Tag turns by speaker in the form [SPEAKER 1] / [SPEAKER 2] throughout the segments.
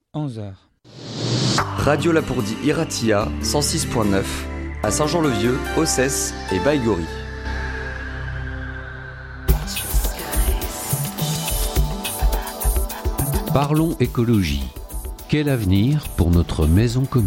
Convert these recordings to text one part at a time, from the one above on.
[SPEAKER 1] 11h.
[SPEAKER 2] Radio Lapourdie Iratia 106.9 à Saint-Jean-le-Vieux, Ossès et Baïgori.
[SPEAKER 3] Parlons écologie. Quel avenir pour notre maison commune ?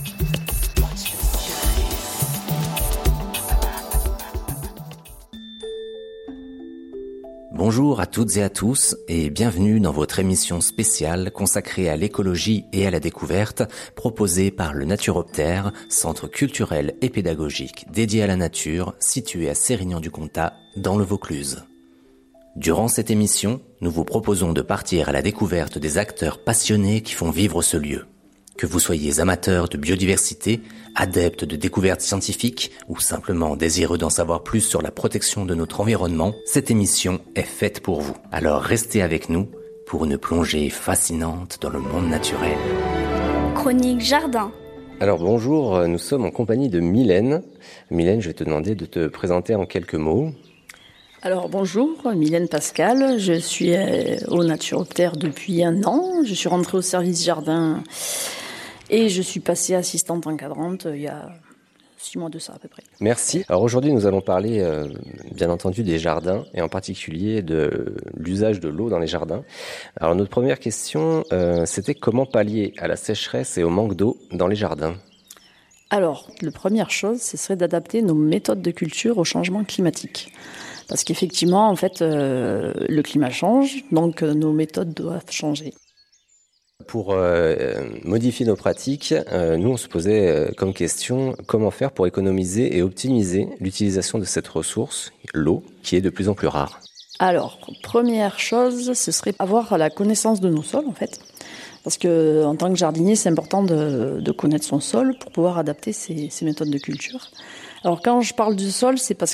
[SPEAKER 4] Bonjour à toutes et à tous et bienvenue dans votre émission spéciale consacrée à l'écologie et à la découverte proposée par le Naturoptère, centre culturel et pédagogique dédié à la nature situé à Sérignan-du-Comtat dans le Vaucluse. Durant cette émission, nous vous proposons de partir à la découverte des acteurs passionnés qui font vivre ce lieu. Que vous soyez amateur de biodiversité, adepte de découvertes scientifiques ou simplement désireux d'en savoir plus sur la protection de notre environnement, cette émission est faite pour vous. Alors restez avec nous pour une plongée fascinante dans le monde naturel.
[SPEAKER 5] Chronique Jardin.
[SPEAKER 6] Alors bonjour, nous sommes en compagnie de Mylène. Mylène, je vais te demander de te présenter en quelques mots.
[SPEAKER 7] Alors bonjour, Mylène Pascal, je suis au Naturoptère depuis 1 an. Je suis rentrée au service jardin et je suis passée assistante encadrante il y a 6 mois de ça à peu près.
[SPEAKER 6] Merci. Alors aujourd'hui nous allons parler bien entendu des jardins et en particulier de l'usage de l'eau dans les jardins. Alors notre première question c'était comment pallier à la sécheresse et au manque d'eau dans les jardins ?
[SPEAKER 7] Alors la première chose, ce serait d'adapter nos méthodes de culture au changement climatique. Parce qu'effectivement, en fait, le climat change, donc nos méthodes doivent changer.
[SPEAKER 6] Pour modifier nos pratiques, nous on se posait comme question comment faire pour économiser et optimiser l'utilisation de cette ressource, l'eau, qui est de plus en plus rare.
[SPEAKER 7] Alors, première chose, ce serait avoir la connaissance de nos sols, en fait. Parce que en tant que jardinier, c'est important de connaître son sol pour pouvoir adapter ses méthodes de culture. Alors quand je parle du sol, c'est parce